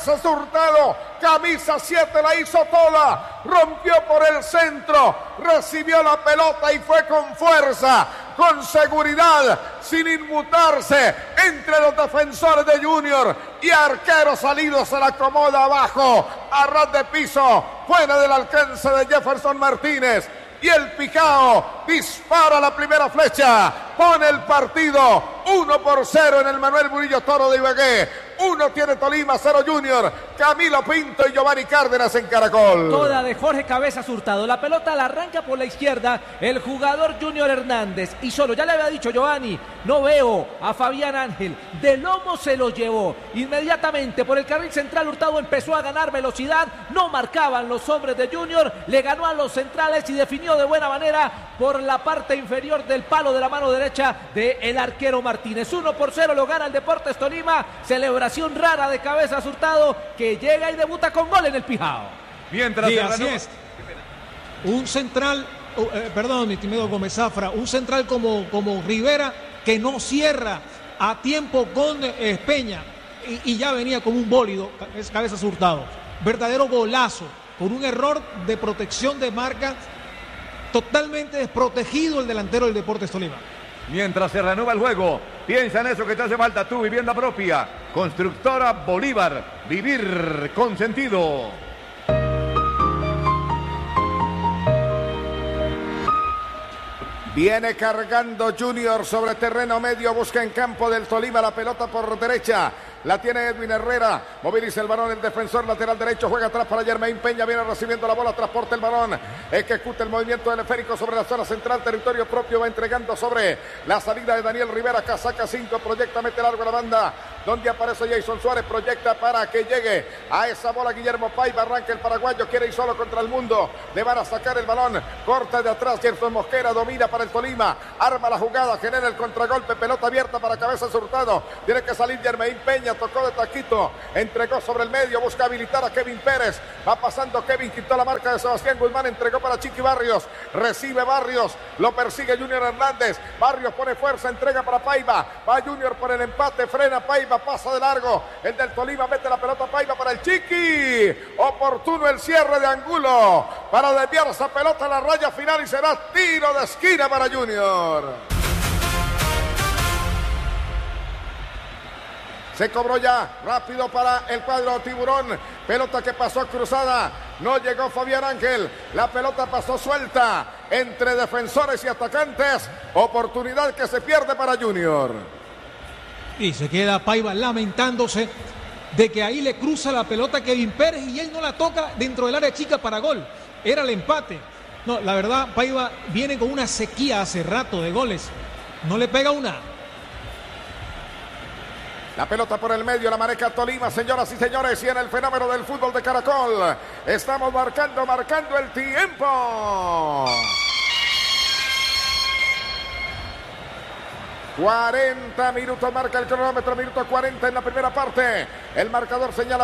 Cabezas Hurtado, camisa 7, la hizo toda, rompió por el centro, recibió la pelota y fue con fuerza, con seguridad, sin inmutarse entre los defensores de Junior y arquero salido se la acomoda abajo, a ras de piso, fuera del alcance de Jefferson Martínez. Y el Picao dispara la primera flecha, pone el partido 1-0 en el Manuel Murillo Toro de Ibagué. 1 tiene Tolima, 0 Junior. Camilo Pinto y Giovanni Cárdenas en Caracol. Toda de Jorge Cabezas Hurtado. La pelota la arranca por la izquierda el jugador Junior Hernández. Y solo, ya le había dicho Giovanni, no veo a Fabián Ángel. De lomo se lo llevó. Inmediatamente por el carril central Hurtado empezó a ganar velocidad. No marcaban los hombres de Junior. Le ganó a los centrales y definió de buena manera por la parte inferior del palo de la mano derecha del arquero Martínez. 1-0 lo gana el Deportes Tolima. Celebración rara de Cabezas Hurtado que llega y debuta con gol en el Pijao. Mientras sí, así es. Un central, mi estimado Gómez Zafra, un central como Rivera que no cierra a tiempo con Peña y ya venía como un bólido, es Cabezas Hurtado. Verdadero golazo, por un error de protección de marca, totalmente desprotegido el delantero del Deportes Tolima. Mientras se reanuda el juego, piensa en eso que te hace falta, tu vivienda propia. Constructora Bolívar, vivir con sentido. Viene cargando Junior sobre terreno medio, busca en campo del Tolima la pelota por derecha. La tiene Edwin Herrera, moviliza el balón, el defensor lateral derecho, juega atrás para Jermaine Peña, viene recibiendo la bola, transporta el balón, ejecuta el movimiento del esférico sobre la zona central, territorio propio, va entregando sobre la salida de Daniel Rivera, casaca 5, proyecta, mete largo a la banda, donde aparece Jason Suárez, proyecta para que llegue a esa bola Guillermo Paiva, arranca el paraguayo, quiere ir solo contra el mundo, le van a sacar el balón, corta de atrás, Gerson Mosquera, domina para el Tolima, arma la jugada, genera el contragolpe, pelota abierta para Cabezas Hurtado, tiene que salir Jermaine Peña, tocó de taquito, entregó sobre el medio, busca habilitar a Kevin Pérez, va pasando Kevin, quitó la marca de Sebastián Guzmán, entregó para Chiqui Barrios, recibe Barrios, lo persigue Junior Hernández, Barrios pone fuerza, entrega para Paiva, va Junior por el empate, frena Paiva, pasa de largo, el del Tolima mete la pelota Paiva para el Chiqui, oportuno el cierre de Angulo, para desviar esa pelota a la raya final y será tiro de esquina para Junior. Se cobró ya, rápido para el cuadro Tiburón, pelota que pasó cruzada, no llegó Fabián Ángel, la pelota pasó suelta entre defensores y atacantes, oportunidad que se pierde para Junior. Y se queda Paiva lamentándose de que ahí le cruza la pelota a Kevin Pérez y él no la toca dentro del área chica para gol, era el empate. No, la verdad, Paiva viene con una sequía hace rato de goles, no le pega una. La pelota por el medio, la maneja Tolima, señoras y señores, y en el fenómeno del fútbol de Caracol. Estamos marcando el tiempo. 40 minutos marca el cronómetro, minuto 40 en la primera parte. El marcador señala